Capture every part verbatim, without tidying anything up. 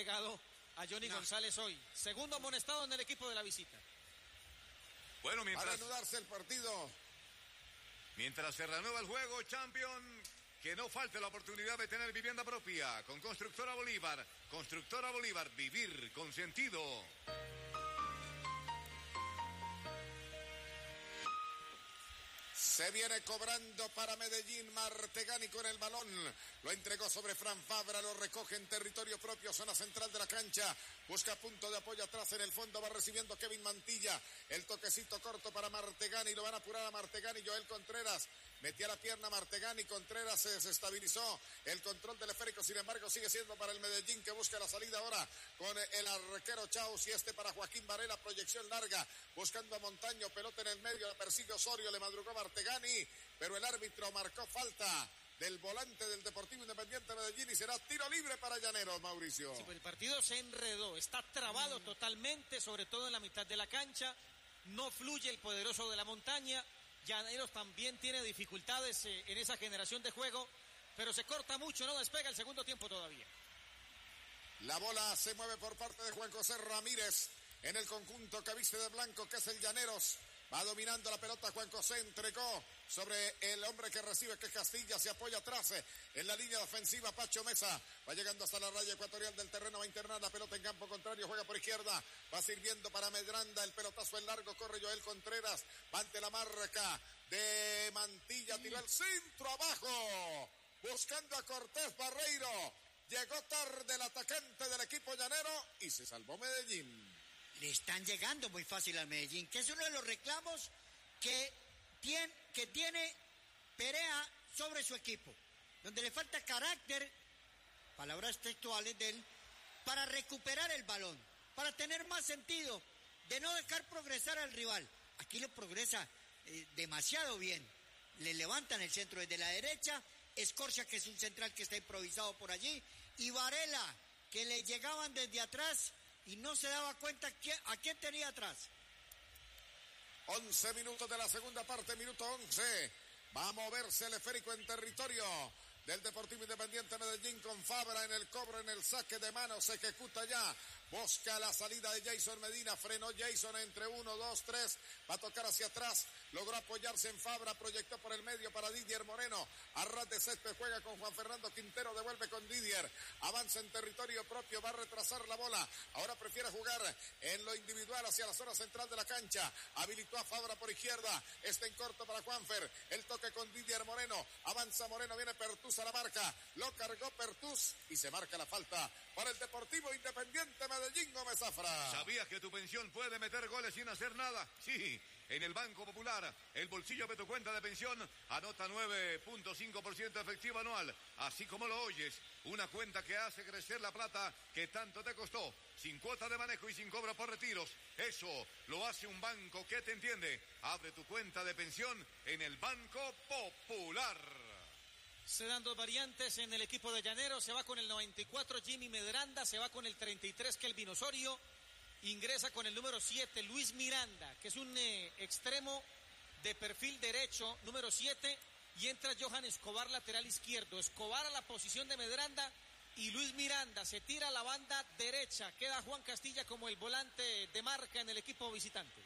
pegado a Johnny no. González hoy. Segundo amonestado en el equipo de la visita. Bueno, mientras... Para anudarse el partido. Mientras se renueva el juego, Champion, que no falte la oportunidad de tener vivienda propia con Constructora Bolívar. Constructora Bolívar, vivir con sentido. Se viene cobrando para Medellín. Martegani con el balón. Lo entregó sobre Fran Fabra. Lo recoge en territorio propio. Zona central de la cancha. Busca punto de apoyo atrás en el fondo. Va recibiendo Kevin Mantilla. El toquecito corto para Martegani. Lo van a apurar a Martegani. Joel Contreras. Metía la pierna Martegani. Contreras se desestabilizó. El control del esférico, sin embargo, sigue siendo para el Medellín, que busca la salida ahora con el arquero Chaus. Y este para Joaquín Varela. Proyección larga. Buscando a Montaño. Pelota en el medio. La persigue Osorio. Le madrugó Martegani, pero el árbitro marcó falta del volante del Deportivo Independiente de Medellín y será tiro libre para Llaneros, Mauricio. Sí, pues el partido se enredó, está trabado mm. totalmente, sobre todo en la mitad de la cancha, no fluye el poderoso de la montaña. Llaneros también tiene dificultades eh, en esa generación de juego, pero se corta mucho, no despega el segundo tiempo todavía. La bola se mueve por parte de Juan José Ramírez en el conjunto que viste de blanco, que es el Llaneros. Va dominando la pelota Juan José, entregó sobre el hombre que recibe, que es Castilla, se apoya atrás en la línea ofensiva. Pacho Mesa va llegando hasta la raya ecuatorial del terreno, va a internar la pelota en campo contrario, juega por izquierda, va sirviendo para Medranda, el pelotazo en largo, corre Joel Contreras, va ante la marca de Mantilla, tiró el centro abajo, buscando a Cortés Barreiro, llegó tarde el atacante del equipo llanero y se salvó Medellín. Le están llegando muy fácil al Medellín, que es uno de los reclamos que tiene, que tiene Perea sobre su equipo, donde le falta carácter, palabras textuales de él, para recuperar el balón, para tener más sentido, de no dejar progresar al rival. Aquí lo progresa eh, demasiado bien, le levantan el centro desde la derecha, Escorcia, que es un central que está improvisado por allí, y Varela, que le llegaban desde atrás y no se daba cuenta a quién tenía atrás. once minutos de la segunda parte, minuto once. Va a moverse el esférico en territorio del Deportivo Independiente Medellín con Fabra en el cobro, en el saque de mano, se ejecuta ya, busca la salida de Jason Medina, frenó Jason entre uno, dos, tres, va a tocar hacia atrás, logró apoyarse en Fabra, proyectó por el medio para Didier Moreno, a ras de césped juega con Juan Fernando Quintero, devuelve con Didier, avanza en territorio propio, va a retrasar la bola, ahora prefiere jugar en lo individual hacia la zona central de la cancha, habilitó a Fabra por izquierda, está en corto para Juanfer, el toque con Didier Moreno, avanza Moreno, viene Pertús a la marca, lo cargó Pertús y se marca la falta para el Deportivo Independiente Medellín. Gómez Zafra. ¿Sabías que tu pensión puede meter goles sin hacer nada? Sí, en el Banco Popular, el bolsillo de tu cuenta de pensión anota nueve punto cinco por ciento efectivo anual, así como lo oyes, una cuenta que hace crecer la plata que tanto te costó, sin cuota de manejo y sin cobro por retiros. Eso lo hace un banco que te entiende. Abre tu cuenta de pensión en el Banco Popular. Se dan dos variantes en el equipo de Llaneros, se va con el noventa y cuatro Jimmy Medranda, se va con el treinta y tres Kelvin Osorio, ingresa con el número siete Luis Miranda, que es un eh, extremo de perfil derecho, número siete, y entra Johan Escobar, lateral izquierdo. Escobar a la posición de Medranda y Luis Miranda se tira a la banda derecha, queda Juan Castilla como el volante de marca en el equipo visitante.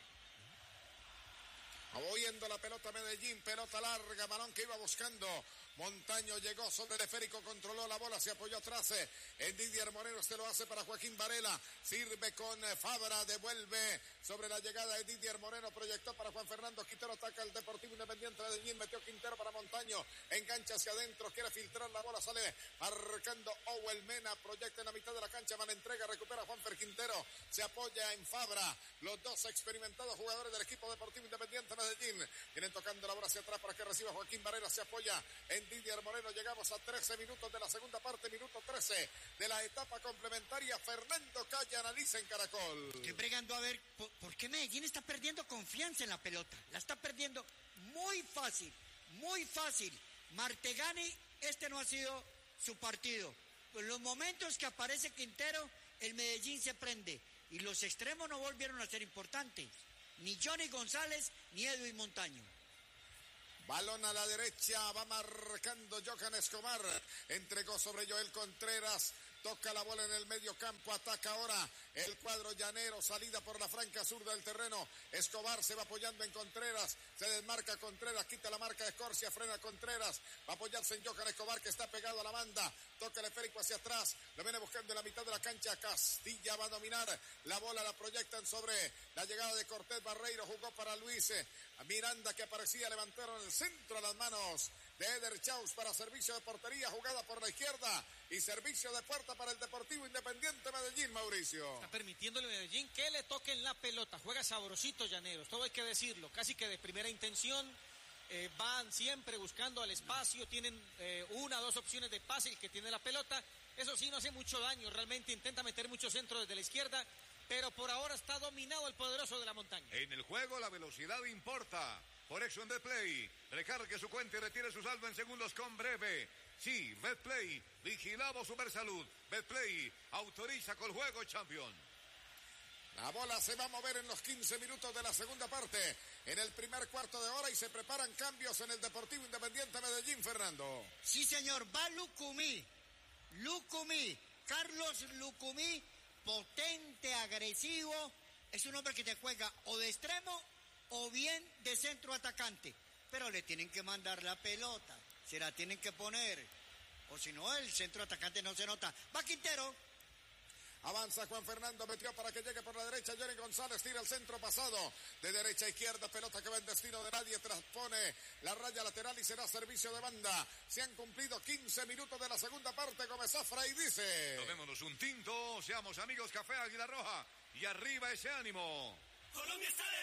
Moviendo la pelota Medellín, pelota larga, balón que iba buscando Montaño, llegó sobre el esférico, controló la bola, se apoyó atrás en Didier Moreno, este lo hace para Joaquín Varela, sirve con Fabra, devuelve sobre la llegada de Didier Moreno, proyectó para Juan Fernando Quintero, ataca el Deportivo Independiente de Medellín, metió Quintero para Montaño, engancha hacia adentro, quiere filtrar la bola, sale marcando Owel Mena, proyecta en la mitad de la cancha, man entrega, recupera Juanfer Quintero, se apoya en Fabra, los dos experimentados jugadores del equipo Deportivo Independiente Medellín, vienen tocando la bola hacia atrás para que reciba Joaquín Varela, se apoya en Didier Moreno, llegamos a trece minutos de la segunda parte, minuto trece de la etapa complementaria. Fernando Calle analiza en Caracol. Estoy bregando a ver por, por qué Medellín está perdiendo confianza en la pelota, la está perdiendo muy fácil, muy fácil. Martegani, este no ha sido su partido. En los momentos que aparece Quintero, el Medellín se prende y los extremos no volvieron a ser importantes, ni Johnny González ni Edwin Montaño. Balón a la derecha, va marcando Johan Escobar, entregó sobre Joel Contreras, Toca la bola en el medio campo, ataca ahora el cuadro llanero, salida por la franca sur del terreno. Escobar se va apoyando en Contreras, se desmarca Contreras, quita la marca de Escorcia, frena Contreras, va a apoyarse en Johan Escobar que está pegado a la banda, toca el esférico hacia atrás, lo viene buscando en la mitad de la cancha. Castilla va a dominar, la bola la proyectan sobre la llegada de Cortés Barreiro, jugó para Luis Miranda que aparecía, levantaron el centro a las manos de Eder Chaus para servicio de portería, jugada por la izquierda y servicio de puerta para el Deportivo Independiente Medellín, Mauricio. Está permitiéndole a Medellín que le toquen la pelota, juega sabrosito Llaneros, todo hay que decirlo, casi que de primera intención, eh, van siempre buscando al espacio, tienen eh, una o dos opciones de pase, el que tiene la pelota, eso sí no hace mucho daño, realmente intenta meter mucho centro desde la izquierda, pero por ahora está dominado el poderoso de la montaña. En el juego la velocidad importa. Por Action Betplay, recargue su cuenta y retire su saldo en segundos con Breve. Sí, Betplay, vigilamos Supersalud. Betplay, autoriza con juego champion. La bola se va a mover en los quince minutos de la segunda parte, en el primer cuarto de hora, y se preparan cambios en el Deportivo Independiente Medellín, Fernando. Sí, señor, va Lucumí, Lucumí, Carlos Lucumí, potente, agresivo, es un hombre que te juega o de extremo o bien de centro atacante, pero le tienen que mandar la pelota, se la tienen que poner, o si no el centro atacante no se nota. Va Quintero. Avanza Juan Fernando, metió para que llegue por la derecha, Jenny González tira el centro pasado, de derecha a izquierda, pelota que va en destino de nadie, transpone la raya lateral y será servicio de banda. Se han cumplido quince minutos de la segunda parte, Gómez Zafra y dice: tomémonos un tinto, seamos amigos, Café Águila Roja, y arriba ese ánimo. Colombia está de